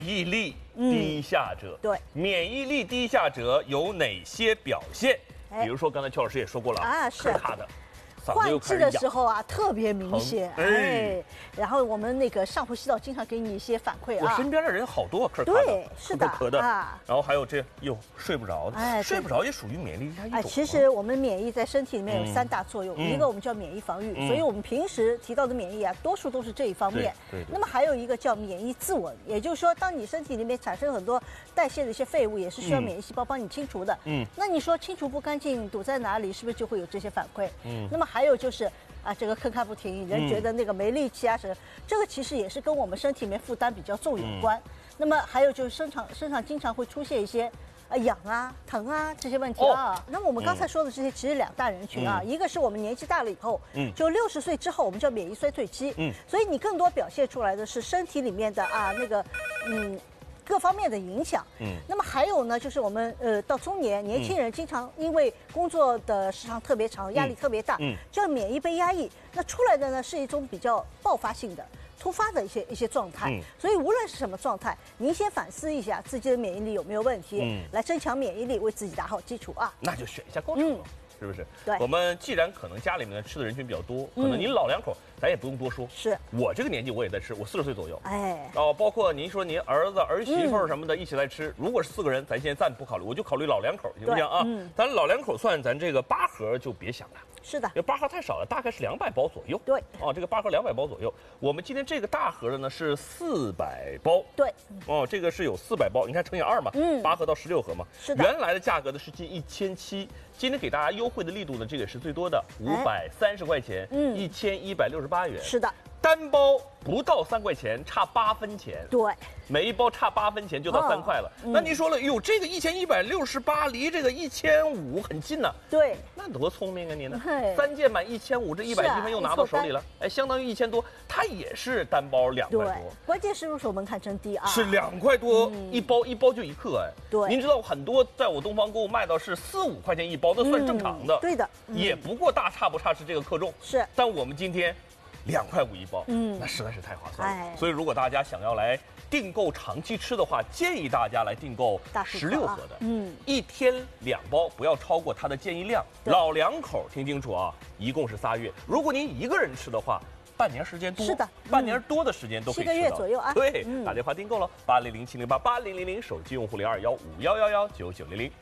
免疫力低下者， 对， 免疫力低下者有哪些表现？比如说刚才邱老师也说过了啊， 是咔的。 换季的时候啊，特别明显， 哎， 然后我们那个上呼吸道经常给你一些反馈啊。 我身边的人好多咳的， 对，是的， 咳的啊。然后还有这睡不着，睡不着也属于免疫力低下一种。 其实我们免疫在身体里面有3大作用，一个我们叫免疫防御，所以我们平时提到的免疫啊，多数都是这一方面。 对。 那么还有一个叫免疫自稳，也就是说，当你身体里面产生很多代谢的一些废物，也是需要免疫细胞帮你清除的。那你说清除不干净，堵在哪里，是不是就会有这些反馈？那么还有就是。这个咳不停，人觉得那个没力气啊什么，这个其实也是跟我们身体里面负担比较重有关。那么还有就是身上经常会出现一些痒啊、疼啊这些问题啊。那么我们刚才说的这些其实2大人群啊，一个是我们年纪大了以后，就60岁之后，我们叫免疫衰退期，所以你更多表现出来的是身体里面的各方面的影响。那么还有呢，就是我们到中年轻人经常因为工作的时长特别长，压力特别大，叫免疫被压抑，那出来的呢是一种比较爆发性的、突发的一些状态。所以无论是什么状态，您先反思一下自己的免疫力有没有问题，来增强免疫力，为自己打好基础啊。 那就选一下高产。是不是？ 对， 我们既然可能家里面吃的人群比较多，可能您老两口，咱也不用多说。 是我这个年纪我也在吃，我40岁左右。 哎， 然后包括您说您儿子儿媳妇什么的一起来吃，如果是4个人，咱现在暂不考虑，我就考虑老两口，行不行啊？咱老两口算，咱这个8盒就别想了。 是的， 因为8盒太少了，大概是200包左右。 对， 这个8盒200包左右。我们今天这个大盒的呢是400包。 对， 这个是有400包，你看乘以2嘛，8盒到16盒嘛。 是的， 原来的价格呢是近1700，今天给大家优惠的力度呢，这个是最多的，530块钱，1168元。 是的。 单包不到3块钱，差8分钱。 对， 每一包差8分钱就到3块了。那您说了，哟，这个1168离这个1500很近呢。 对， 那多聪明啊你呢！3件满1500，这100积分又拿到手里了，哎，相当于1000多，它也是单包2块多。 关键是入手门槛真低啊， 是2块多一包，一包就1克，哎。 对， 您知道很多在我东方购物卖到是4、5块钱一包，那算正常的。 对的， 也不过大差不差是这个克重。 是， 但我们今天2块5一包，那实在是太划算了。所以如果大家想要来订购长期吃的话，建议大家来订购16盒的，1天2包，不要超过它的建议量。老两口听清楚啊，一共是3月。如果您1个人吃的话，半年时间多，是的，半年多的时间都可以吃到，7个月左右啊。 对，打电话订购了800-708-8000，手机用户021511199900。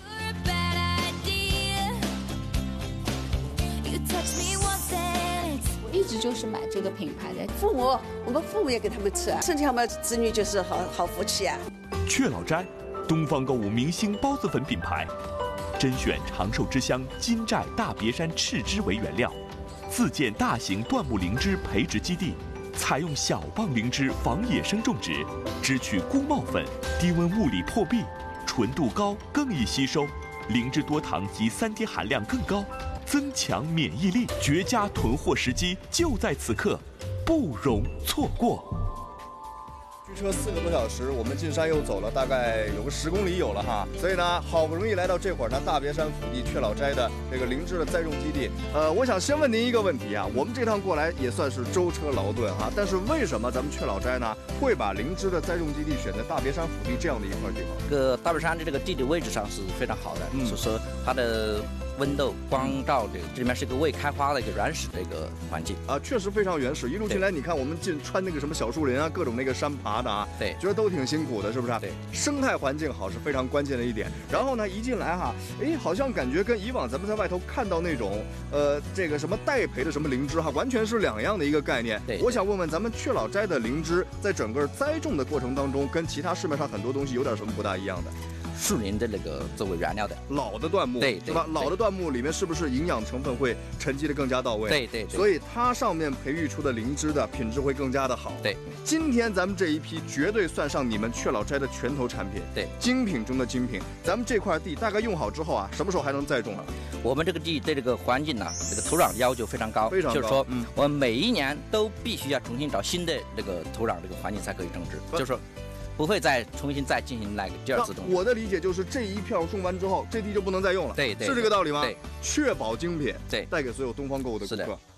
一直就是买这个品牌的，我们父母也给他们吃啊，生下我们子女就是好福气啊。 雀老斋，东方购物明星包子粉品牌，甄选长寿之乡金寨大别山赤芝为原料，自建大型椴木灵芝培植基地，采用小磅灵芝防野生种植，只取菇帽粉，低温物理破壁，纯度高更易吸收，灵芝多糖及3T 含量更高。增强免疫力，绝佳囤货时机就在此刻，不容错过。 驱车4个多小时，我们进山又走了大概有个10公里有了哈，所以呢，好不容易来到这会儿呢，大别山腹地雀老斋的这个灵芝的栽种基地。我想先问您一个问题啊，我们这趟过来也算是舟车劳顿哈，但是为什么咱们雀老斋呢会把灵芝的栽种基地选在大别山腹地这样的一块地方？ 这个大别山的这个地理位置上是非常好的，所以说它的温度、光照这里面是一个未开发的一个原始的一个环境啊，确实非常原始。一路进来，你看我们穿那个什么小树林啊，各种那个山爬的啊， 对， 觉得都挺辛苦的，是不是？ 对， 生态环境好是非常关键的一点。然后呢，一进来哈，哎，好像感觉跟以往咱们在外头看到那种这个什么栽培的什么灵芝哈，完全是2样的一个概念。 对， 我想问问咱们雀老斋的灵芝，在整个栽种的过程当中，跟其他市面上很多东西有点什么不大一样的？ 树林的那个作为原料的老的椴木， 对， 是吧？老的椴木里面是不是营养成分会沉积的更加到位？ 对， 所以它上面培育出的灵芝的品质会更加的好。 对， 今天咱们这一批绝对算上你们雀老斋的拳头产品， 对， 精品中的精品。咱们这块地大概用好之后啊，什么时候还能再种啊？ 我们这个地对这个环境呢，这个土壤要求非常高，就是说，我们每一年都必须要重新找新的这个土壤这个环境才可以种植，就是说。不会再重新进行那个第2次种植。 我的理解就是这一票种完之后，这地就不能再用了。 对， 是这个道理吗？ 对， 确保精品， 对， 带给所有东方购物的顾客。 是的。